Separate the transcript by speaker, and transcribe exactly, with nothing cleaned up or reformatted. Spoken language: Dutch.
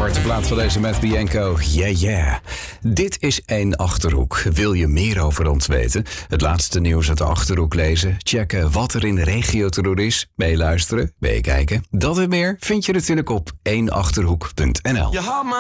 Speaker 1: aparte plaat van deze Matt Bianco. Yeah, yeah. Dit is één Achterhoek. Wil je meer over ons weten? Het laatste nieuws uit de Achterhoek lezen? Checken wat er in de regio te doen is? Meeluisteren? Meekijken? Dat en meer vind je natuurlijk op één achterhoek punt n l.